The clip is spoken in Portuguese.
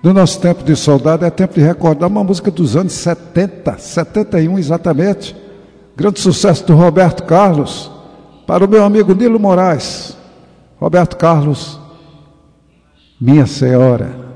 No nosso tempo de soldado é tempo de recordar uma música dos anos 70, 71 exatamente. Grande sucesso do Roberto Carlos. Para o meu amigo Nilo Moraes. Roberto Carlos, Minha Senhora.